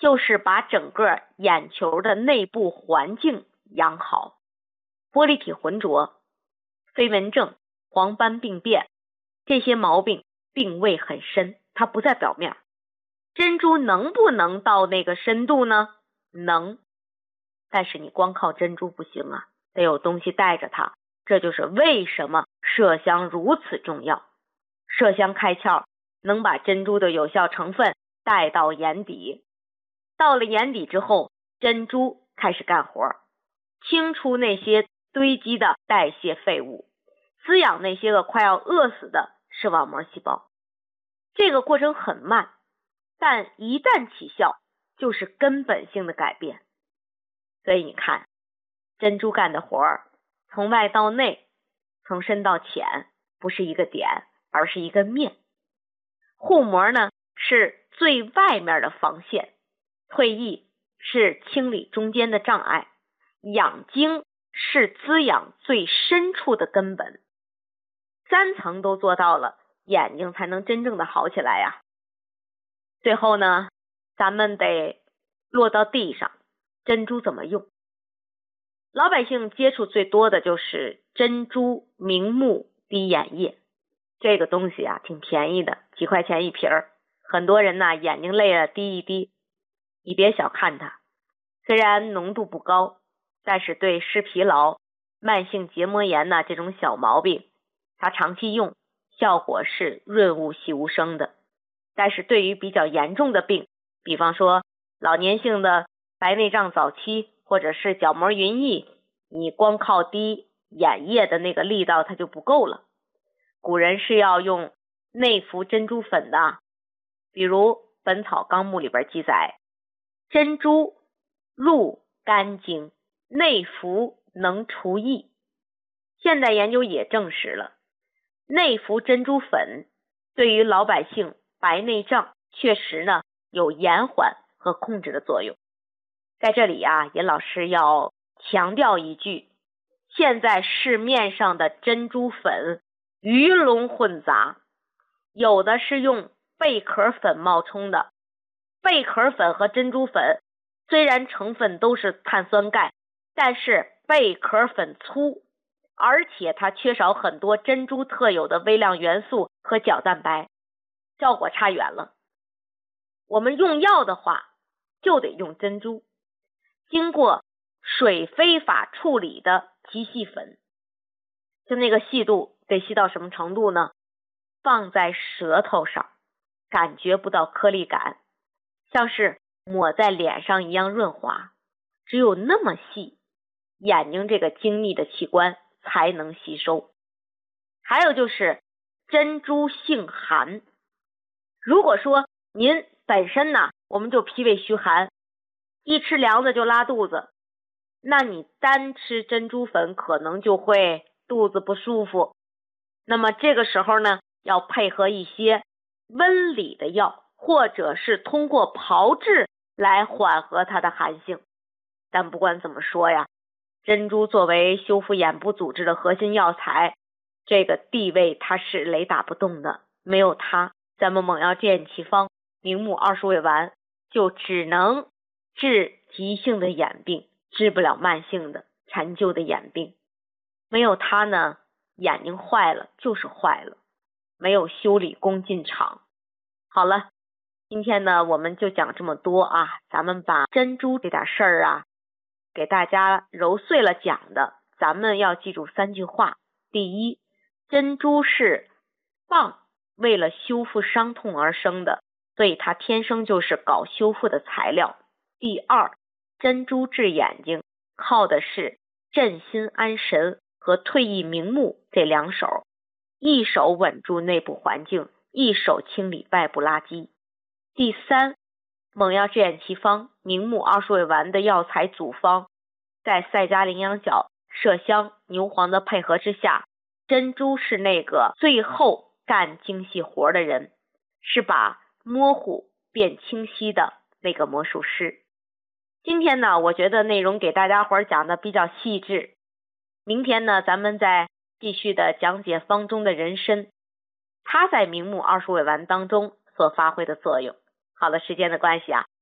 就是把整个眼球的内部环境养好。玻璃体浑浊、飞蚊症、黄斑病变，这些毛病病位很深，它不在表面。珍珠能不能到那个深度呢？能，但是你光靠珍珠不行啊，得有东西带着它。这就是为什么麝香如此重要。麝香开窍，能把珍珠的有效成分带到眼底。到了眼底之后，珍珠开始干活，清除那些堆积的代谢废物，滋养那些个快要饿死的视网膜细胞。这个过程很慢，但一旦起效，就是根本性的改变。所以你看，珍珠干的活儿，从外到内，从深到浅，不是一个点，而是一个面。护膜呢，是最外面的防线，退役是清理中间的障碍，养精是滋养最深处的根本。3层都做到了，眼睛才能真正的好起来呀。最后呢，咱们得落到地上，珍珠怎么用？老百姓接触最多的就是珍珠明目滴眼液，这个东西啊挺便宜的，几块钱一瓶儿，很多人呢眼睛累了滴一滴。你别小看它，虽然浓度不高，但是对视疲劳、慢性结膜炎呢这种小毛病，它长期用效果是润物细无声的。但是对于比较严重的病，比方说老年性的白内障早期，或者是角膜云翳，你光靠滴眼液的那个力道它就不够了。古人是要用内服珍珠粉的，比如《本草纲目》里边记载，珍珠入肝经，内服能除翳。现代研究也证实了，内服珍珠粉对于老百姓白内障确实呢有延缓和控制的作用。在这里啊，尹老师要强调一句，现在市面上的珍珠粉鱼龙混杂，有的是用贝壳粉冒充的。贝壳粉和珍珠粉虽然成分都是碳酸钙，但是贝壳粉粗，而且它缺少很多珍珠特有的微量元素和角蛋白，效果差远了。我们用药的话就得用珍珠，经过水飞法处理的极细粉，就那个细度得细到什么程度呢？放在舌头上，感觉不到颗粒感，像是抹在脸上一样润滑，只有那么细，眼睛这个精密的器官才能吸收。还有就是珍珠性寒，如果说您本身呢，我们就脾胃虚寒，一吃凉的就拉肚子，那你单吃珍珠粉可能就会肚子不舒服。那么这个时候呢，要配合一些温里的药，或者是通过炮制来缓和它的寒性。但不管怎么说呀，珍珠作为修复眼部组织的核心药材，这个地位它是雷打不动的，没有它，咱们猛药制眼奇方明目20味丸就只能治急性的眼病，治不了慢性的陈旧的眼病。没有它呢，眼睛坏了就是坏了，没有修理工进场。好了，今天呢我们就讲这么多啊，咱们把珍珠这点事儿啊给大家揉碎了讲的，咱们要记住3句话。第一，珍珠是蚌为了修复伤痛而生的，所以它天生就是搞修复的材料。第二，珍珠治眼睛靠的是镇心安神和退翳明目这2手，一手稳住内部环境，一手清理外部垃圾。第三，猛药治眼奇方明目20味丸的药材组方，在赛加羚羊角、麝香、牛黄的配合之下，珍珠是那个最后干精细活的人，是把模糊变清晰的那个魔术师。今天呢，我觉得内容给大家伙讲的比较细致，明天呢咱们再继续的讲解方中的人参，它在明目20味丸当中所发挥的作用。好了，时间的关系啊，